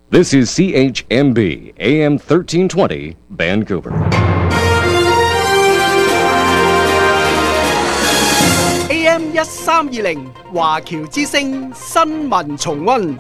This is CHMB AM 1320 Vancouver. AM 1320華僑之聲新聞重溫。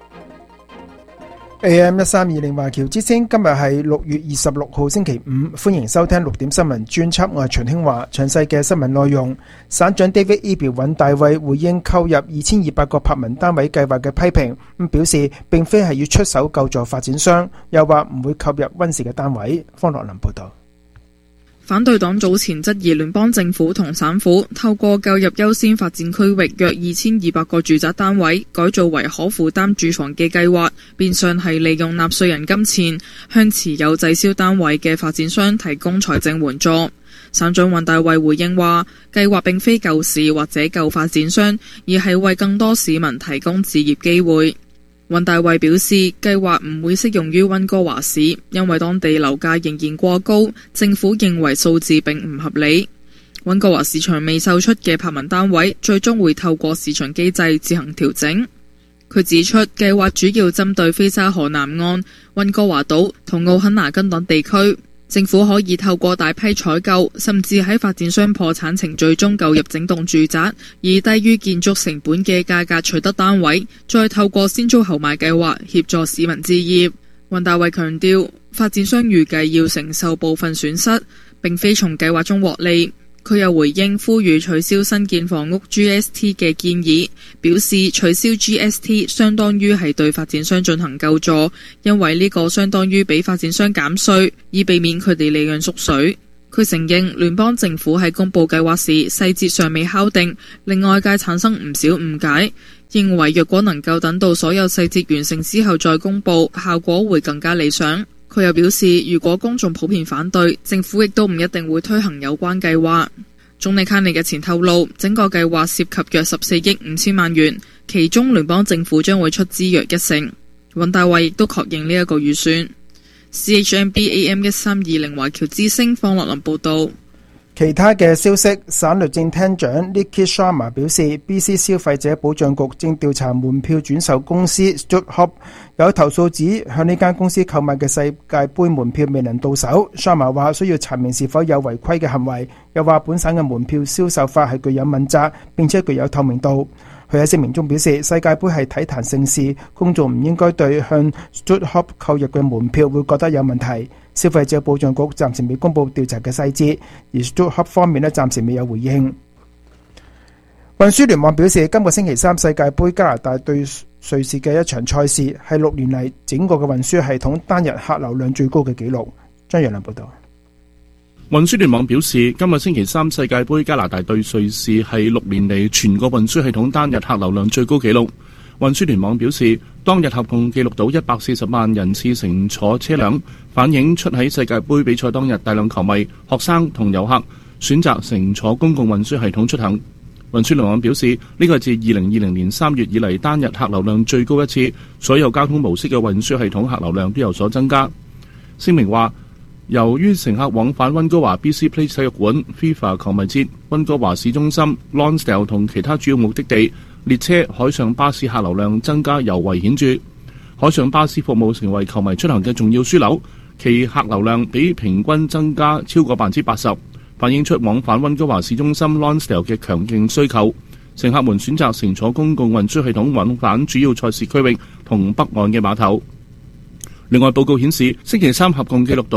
AM 1320華僑之聲，今日係6月26號星期五，歡迎收聽6點新聞專輯，我係秦興華。詳細嘅新聞內容，省長 David Eby 尹大衛回應購入2200個柏文單位計劃嘅批評，表示並非係要出手救助發展商，又話唔會購入溫氏嘅單位。方樂林報道。 反對黨早前質疑聯邦政府同省府透過購入優先發展區域約2200個住宅單位，改造為可負擔住房嘅計劃，變相係利用納稅人金錢向持有滯銷單位嘅發展商提供財政援助。省長尹大衛回應話，計劃並非救市或者救發展商，而係為更多市民提供置業機會。尹大衛表示，計劃唔會適用於溫哥華市，因為當地樓價仍然過高，政府認為數字並唔合理。溫哥華市場未售出嘅柏文單位，最終會透過市場機制自行調整。佢指出，計劃主要針對菲沙河南岸、溫哥華島同奧肯拿根等地區。政府可以透過大批採購，甚至喺發展商破產程序中購入整棟住宅，以低於建築成本嘅價格取得單位，再透過先租後買計劃協助市民置業。尹大衛強調，發展商預計要承受部分損失，並非從計劃中獲利。佢又回應呼籲取消新建房屋 GST 嘅建議，表示取消 GST 相當於係對發展商進行救助，因為呢個相當於俾發展商減稅，以避免佢哋利潤縮水。佢承認聯邦政府喺公布計劃時細節尚未敲定，令外界產生唔少誤解，認為若果能夠等到所有細節完成之後再公布，效果會更加理想。佢又表示，如果公眾普遍反對，政府亦都唔一定會推行有關計劃。總理卡尼日前透露，整個計劃涉及約14億5千萬元，其中聯邦政府將會出資約1成。尹大衛亦都確認呢一個預算。CHMB AM 1320華僑之聲方樂林報導。 其他嘅消息，省律政廳長 Nikki Sharma 表示 ，BC 消費者保障局正調查門票轉售公司 Stuart-Hop 有投訴指向呢間公司購買嘅世界盃門票未能到手。Sharma 話需要查明是否有違規嘅行為，又話本省嘅門票銷售法係具有問責，並且具有透明度。佢喺聲明中表示，世界盃係體壇盛事，公眾唔應該對向 Stuart-Hop 購入嘅門票會覺得有問題。消費者保障局暫時未公布調查嘅細節，而 Stuart-Hop 方面暫時未有回應。運輸聯網表示，今個星期三世界盃加拿大對瑞士嘅一場賽事係6年嚟整個嘅運輸系統單日客流量最高嘅紀錄。張陽良報道。 運輸聯網表示，今個星期三世界盃加拿大對瑞士係6年嚟全個運輸系統單日客流量最高紀錄。運輸聯網表示，當日合共記錄到140萬人次乘坐車輛，反映出喺世界盃比賽當日大量球迷、學生同遊客選擇乘坐公共運輸系統出行。運輸聯網表示，呢個係自2020年3月以嚟單日客流量最高一次，所有交通模式嘅運輸系統客流量都有所增加。聲明話，由於乘客往返溫哥華 BC Place 體育館、FIFA 球迷節、溫哥華市中心、Lonsdale 同其他主要目的地，列車、海上巴士客流量增加尤為顯著。海上巴士服務成為球迷出行嘅重要樞紐，其客流量比平均增加超過80%，反映出往返溫哥華市中心 Lonsdale 嘅強勁需求。乘客們選擇乘坐公共運輸系統往返主要賽事區域同北岸嘅碼頭。另外，報告顯示，星期三合共記錄到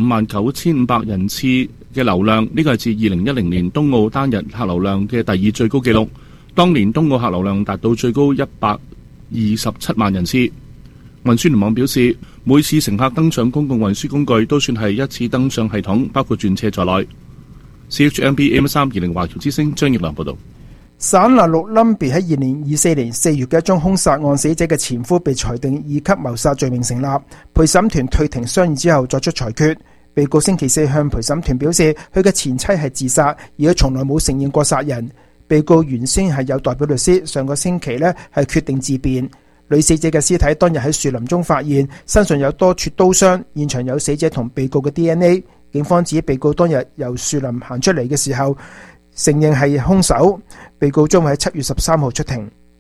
859500人次嘅流量，呢個係自2010年東澳單日客流量嘅第二最高紀錄。當年東澳客流量達到最高127萬人次。運輸聯網表示，每次乘客登上公共運輸工具都算係一次登上系統，包括轉車在內。CHMB AM320華僑之聲張業良報導。 省內陸冧比喺2024年4月嘅一宗兇殺案，死者嘅前夫被裁定2級謀殺罪名成立，陪審團退庭商議之後作出裁決。被告星期四向陪審團表示，佢嘅前妻係自殺，而佢從來冇承認過殺人。被告原先係有代表律師，上個星期係決定自辯。女死者嘅屍體當日喺樹林中發現，身上有多處刀傷，現場有死者同被告嘅 DNA。警方指被告當日由樹林行出嚟嘅時候承認係兇手。被告將會喺7月13號出庭。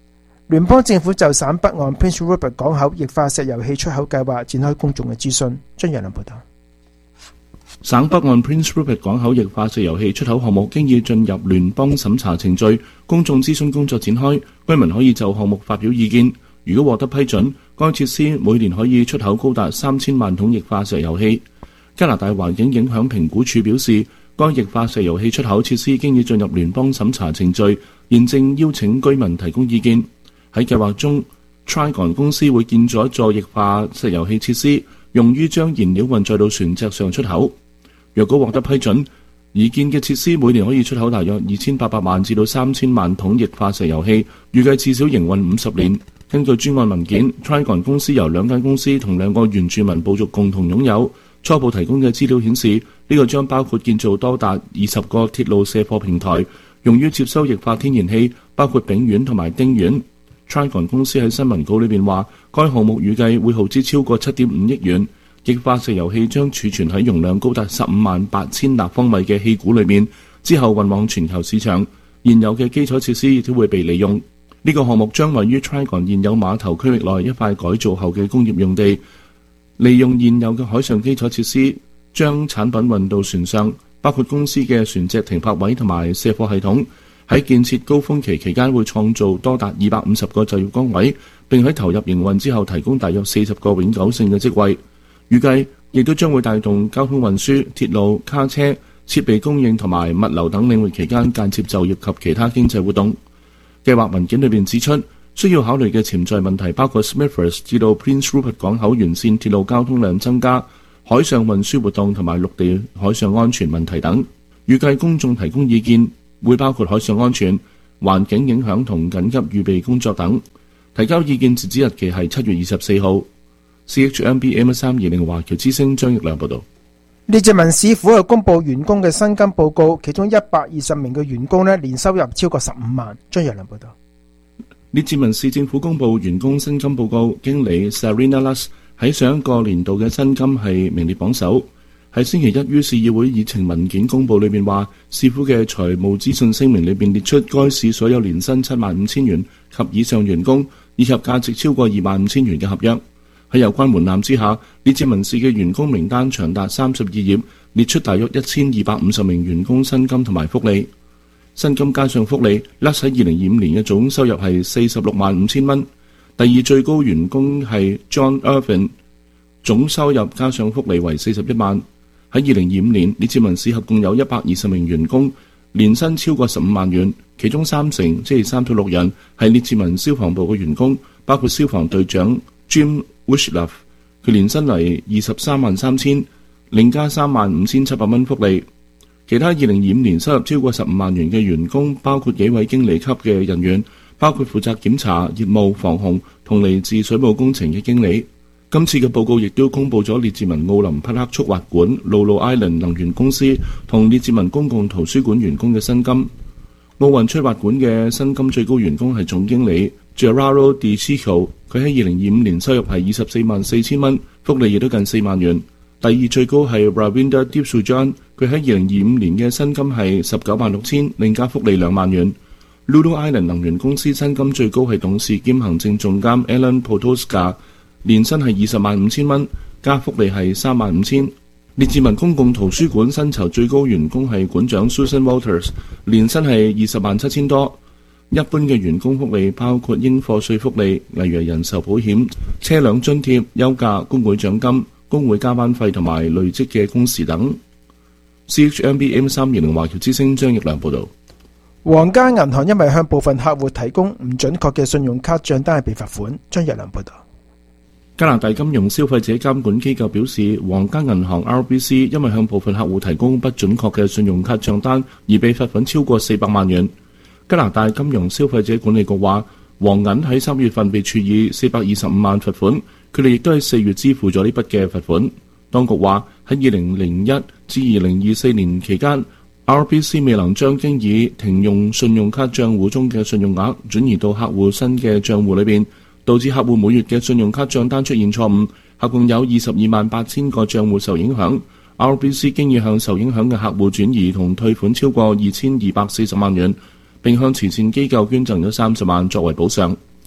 聯邦政府就省北岸 Prince Rupert 港口液化石油氣出口計劃展開公眾嘅諮詢。張日良報道。 省北岸 Prince Rupert 港口液化石油氣出口項目經已進入聯邦審查程序，公眾諮詢工作展開，居民可以就項目發表意見。如果獲得批准，該設施每年可以出口高達3000萬桶液化石油氣。加拿大環境影響評估處表示，該液化石油氣出口設施經已進入聯邦審查程序，現正邀請居民提供意見。喺計劃中 ，Trigon 公司會建造一座液化石油氣設施，用於將燃料運載到船隻上出口。若果獲得批准，擬建嘅設施每年可以出口大約2800萬至到3000萬桶液化石油氣，預計至少營運50年。根據專案文件 ，Trigon 公司由2間公司同2個原住民部族共同擁有。初步提供嘅資料顯示，呢個將包括建造多達20個鐵路卸貨平台，用於接收液化天然氣，包括丙烷同埋丁烷。Trigon 公司喺新聞稿裏面話，該項目預計會耗資超過7.5億元。液化石油氣將儲存喺容量高達158,000立方米嘅氣管裏面，之後運往全球市場。現有嘅基礎設施亦都會被利用。呢個項目將位於 Trigon 現有碼頭區域內一塊改造後嘅工業用地，利用現有嘅海上基礎設施，將產品運到船上，包括公司嘅船隻停泊位同埋卸貨系統。喺建設高峰期期間會創造多達250個就業崗位，並喺投入營運之後提供大約40個永久性嘅職位。預計亦都將會帶動交通運輸、鐵路、卡車、設備供應同埋物流等領域期間間接就業及其他經濟活動。計劃文件裏面指出，需要考慮嘅潛在問題包括 Smithers 至到 Prince Rupert 港口沿線鐵路交通量增加、海上運輸活動同埋陸地海上安全問題等。預計公眾提供意見會包括海上安全、環境影響同緊急預備工作等。提交意見截止日期係7月24號。CHMB M320 華僑之聲張益良報道。 列治文市府公布員工嘅薪金報告，其中120名嘅員工年收入超過15萬。張益良報道。 列治文市政府公布員工薪金報告，經理 Sarina Luss 喺上一個年度嘅薪金係名列榜首。喺星期一於市議會議程文件公布裏面話，市府嘅財務資訊聲明裏面列出該市所有年薪75,000元及以上員工，以及價值超過25,000元嘅合約。喺有關門檻之下，列治文市嘅員工名單長達32頁，列出大約1250名員工薪金同埋福利。薪金加上福利，甩喺2025年嘅總收入係465000蚊。第二最高員工係 John Irvin， 總收入加上福利為41萬。喺2025年，列治文市合共有120名員工，年薪超過15萬元，其中3成，即係3到6人，係列治文消防部嘅員工，包括消防隊長 Jim Wishlove， 佢年薪為233000，另加35700蚊福利。其他2025年收入超過15萬元嘅員工，包括幾位經理級嘅人員，包括負責檢查、業務、防洪同嚟自水務工程嘅經理。今次嘅報告亦都公布咗列治文奧林匹克速滑管、Lulu Island 能源公司同列治文公共圖書館員工嘅薪金。奧運速滑管嘅薪金最高員工係總經理 Gerardo Di Cicco， 佢喺2025年收入係244000蚊，福利亦都近4萬元。第二最高係 Ravinder Dipsujan， 佢喺2025年嘅薪金係196000，另加福利2萬元。Lulu Island 能源公司薪金最高係董事兼行政總監 Alan Potoska， 年薪係205,000蚊，加福利係35000。列治文公共圖書館薪酬最高員工係館長 Susan Walters， 年薪係207,000多。一般嘅員工福利包括應課稅福利，例如人壽保險、車輛津貼、休假、工會獎金、工會加班費同埋累積嘅工時等。CHMB M320 華僑之聲張益良報道。 皇家銀行因為向部分客戶提供唔準確嘅信用卡賬單係被罰款。張益良報道。 加拿大金融消費者監管機構表示，皇家銀行 RBC 因為向部分客戶提供不準確嘅信用卡賬單而被罰款超過400萬元。加拿大金融消費者管理局話，皇銀喺3月份被處以425萬罰款，佢哋亦都喺4月支付咗呢筆嘅罰款。當局話喺2001至2024年期間， RBC 未能將經已停用信用卡賬戶中嘅信用額轉移到客戶新嘅賬戶裏邊，導致客戶每月嘅信用卡賬單出現錯誤，合共有228000個賬戶受影響。RBC 經已向受影響嘅客戶轉移同退款超過2240萬元，並向慈善機構捐贈咗30萬作為補償。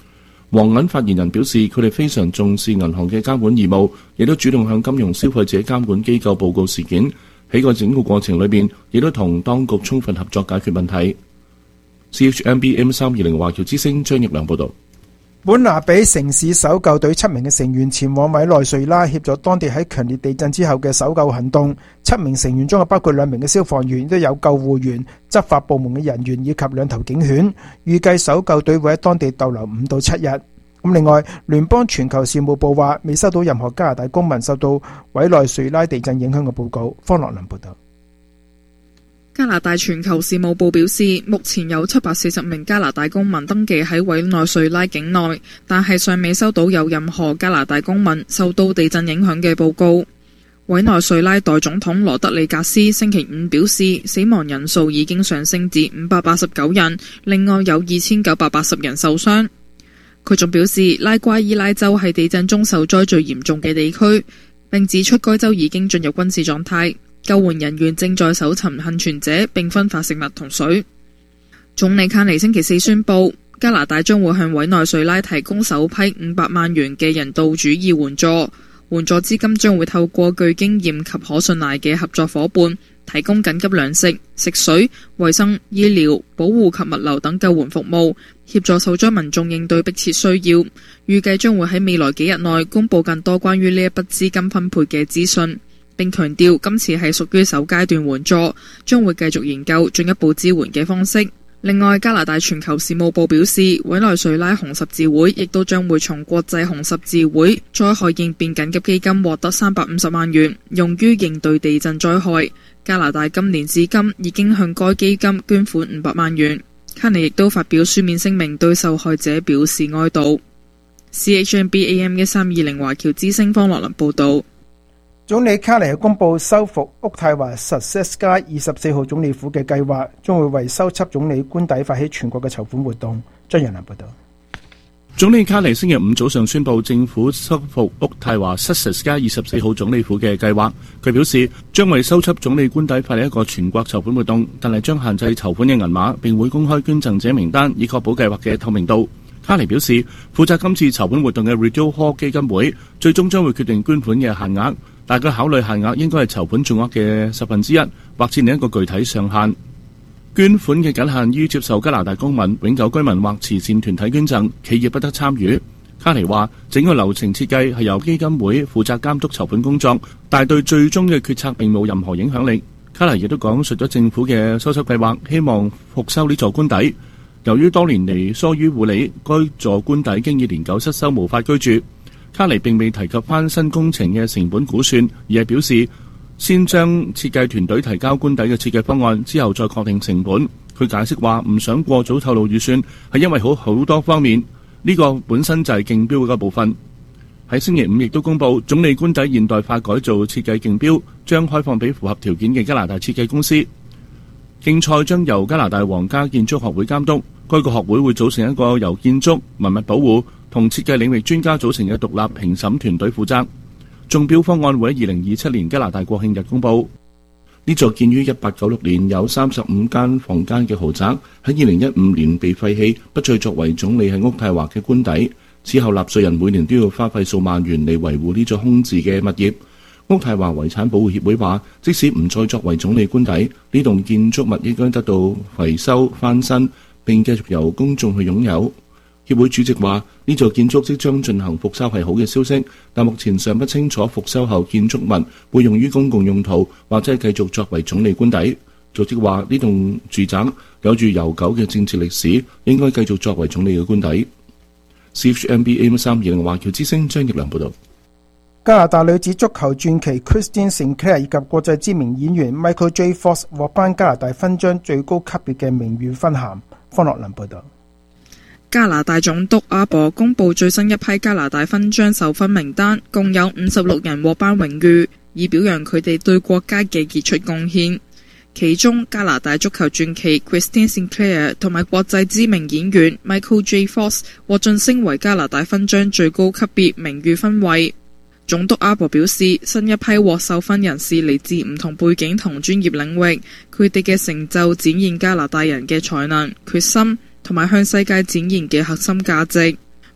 黃銀發言人表示，佢哋非常重視銀行嘅監管義務，亦都主動向金融消費者監管機構報告事件。喺個整個過程裏邊，亦都同當局充分合作解決問題。CHMB AM320 華僑之聲張奕良報導。 本拿比城市搜救隊7名嘅成員前往委內瑞拉協助當地喺強烈地震之後嘅搜救行動。7名成員中包括2名嘅消防員，亦都有救護員、執法部門嘅人員以及2頭警犬。預計搜救隊會喺當地逗留5到7日。另外，聯邦全球事務部話未收到任何加拿大公民受到委內瑞拉地震影響嘅報告。方樂林報道。 加拿大全球事務部表示，目前有740名加拿大公民登記喺委內瑞拉境內，但係尚未收到有任何加拿大公民受到地震影響嘅報告。委內瑞拉代總統羅德里格斯星期5表示，死亡人數已經上升至589人，另外有2980人受傷。佢仲表示，拉瓜伊拉州係地震中受災最嚴重嘅地區，並指出該州已經進入軍事狀態。救援人員正在搜尋倖存者，並分發食物同水。總理卡尼星期4宣布，加拿大將會向委內瑞拉提供首批500萬元嘅人道主義援助，援助資金將會透過具經驗及可信賴嘅合作夥伴，提供緊急糧食、食水、衛生、醫療、保護及物流等救援服務，協助受災民眾應對迫切需要。預計將會喺未來幾日內公布更多關於呢一筆資金分配嘅資訊。並強調今次係屬於首階段援助，將會繼續研究進一步支援嘅方式。另外，加拿大全球事務部表示，委內瑞拉紅十字會亦都將會從國際紅十字會災害應變緊急基金獲得350萬元，用於應對地震災害。加拿大今年至今已經向該基金捐款500萬元。卡尼亦都發表書面聲明，對受害者表示哀悼。CHMB AM1320 華僑之聲方樂林報導。 總理卡尼公布修復渥太華 Success 街24號總理府嘅計劃，將會為修葺總理官邸發起全國嘅籌款活動。張仁南報道。 總理卡尼星期5早上宣布政府修復渥太華 Success 街24號總理府嘅計劃。佢表示將為修葺總理官邸發起一個全國籌款活動，但係將限制籌款嘅銀碼，並會公開捐贈者名單，以確保計劃嘅透明度。卡尼表示，負責今次籌款活動嘅 Rideau Hall 基金會最終將會決定捐款嘅限額。大概考慮限額應該係籌款總額嘅1/10，或設另一個具體上限。捐款嘅僅限於接受加拿大公民、永久居民或慈善團體捐贈，企業不得參與。卡尼話，整個流程設計係由基金會負責監督籌款工作，但對最終嘅決策並冇任何影響力。卡尼亦都講述咗政府嘅修葺計劃，希望復修呢座官邸。由於多年嚟疏於護理，該座官邸經已年久失修，無法居住。卡尼並未提及翻新工程嘅成本估算，而係表示先將設計團隊提交官邸嘅設計方案，之後再確定成本。佢解釋話唔想過早透露預算，係因為好多方面，呢個本身就係競標嘅一部分。喺星期5亦都公佈總理官邸現代化改造設計競標，將開放俾符合條件嘅加拿大設計公司。競賽將由加拿大皇家建築學會監督，該個學會會組成一個由建築、文物保護同設計領域專家組成嘅獨立評審團隊負責。中標方案會喺2027年加拿大國慶日公佈。呢座建於1896年有35間房間嘅豪宅，喺2015年被廢棄，不再作為總理喺渥太華嘅官邸。之後納稅人每年都要花費數萬元嚟維護呢座空置嘅物業。渥太華遺產保護協會話，即使唔再作為總理官邸，呢棟建築物應該得到維修翻新，並繼續由公眾去擁有。協會主席話，呢座建築即將進行復修係好嘅消息，但目前尚不清楚復修後建築物會用於公共用途，或者係繼續作為總理官邸。組織話，呢棟住宅有住悠久嘅政治歷史，應該繼續作為總理嘅官邸。CHMB AM320 華僑之聲張奕良報道。 加拿大女子足球傳奇 Christine Sinclair 以及國際知名演員 Michael J. Fox 獲頒加拿大勳章最高級別嘅名譽勳銜。方樂林報道。 加拿大總督阿伯公布最新一批加拿大勳章授勳名單，共有56人獲頒榮譽，以表揚佢哋對國家嘅傑出貢獻。其中，加拿大足球傳奇 Christine Sinclair 同埋國際知名演員 Michael J. Fox 獲晉升為加拿大勳章最高級別名譽勳位。總督阿伯表示，新一批獲授勳人士嚟自唔同背景同專業領域，佢哋嘅成就展現加拿大人嘅才能、決心同埋向世界展現嘅核心價值。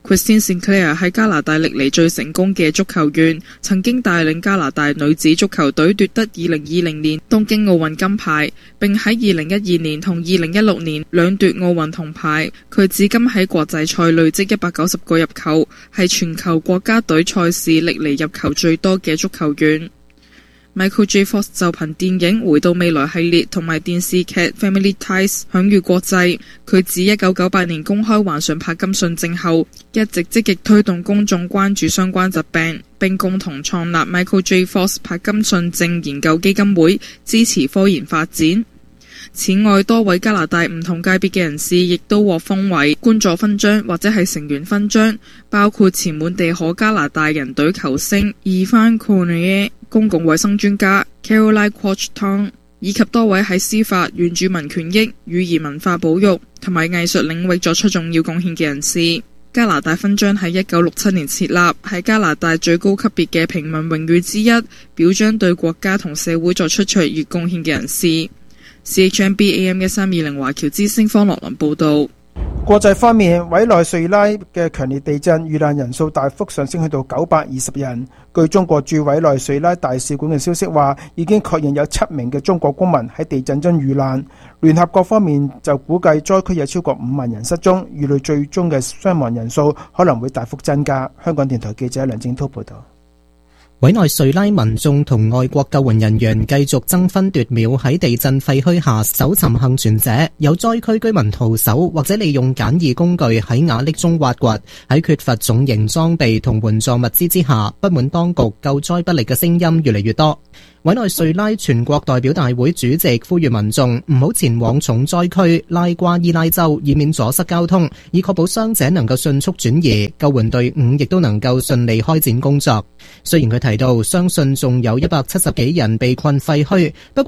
Christine Sinclair 係加拿大歷嚟最成功嘅足球員，曾經帶領加拿大女子足球隊奪得2020年東京奧運金牌，並喺2012年同2016年兩奪奧運銅牌。佢至今喺國際賽累積190個入球，係全球國家隊賽事歷嚟入球最多嘅足球員。Michael J. Fox 就憑電影《回到未來》系列同埋電視劇《Family Ties》享譽國際。佢自1998年公開患上柏金遜症後，一直積極推動公眾關注相關疾病，並共同創立 Michael J. Fox 柏金遜症研究基金會，支持科研發展。此外，多位加拿大唔同界別嘅人士亦都獲封為冠座勳章或者係成員勳章，包括前滿地可加拿大人隊球星Yvan Cournoyer、公共衛生專家 Caroline Quach-Tong 以及多位喺司法、原住民權益、語言文化保育同埋藝術領域作出重要貢獻嘅人士。加拿大勳章喺1967年設立，係加拿大最高級別嘅平民榮譽之一，表彰對國家同社會作出卓越貢獻嘅人士。CHMB AM 1320華僑之聲方樂林報道。 國際方面，委內瑞拉嘅強烈地震遇難人數大幅上升去到920人。據中國駐委內瑞拉大使館嘅消息話，已經確認有7名嘅中國公民喺地震中遇難。聯合國方面就估計災區有超過5萬人失蹤，預料最終嘅傷亡人數可能會大幅增加。香港電台記者梁正濤報道。 委內瑞拉民眾同外國救援人員繼續爭分奪秒喺地震廢墟下搜尋幸存者，有災區居民徒手或者利用簡易工具喺瓦礫中挖掘。喺缺乏重型裝備同援助物資之下，不滿當局救災不力嘅聲音越嚟越多。委內瑞拉全國代表大會主席呼籲民眾唔好前往重災區拉瓜伊拉州，以免阻塞交通，以確保傷者能夠迅速轉移，救援隊伍亦都能夠順利開展工作。雖然佢提到相信仲有170幾人被困廢墟，不過